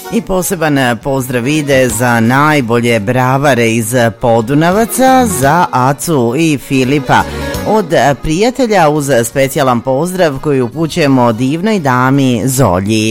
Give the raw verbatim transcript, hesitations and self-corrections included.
I poseban pozdrav ide za najbolje bravare iz Podunavaca, za Acu i Filipa. Od prijatelja uz specijalan pozdrav koji upućujemo divnoj dami Zolji.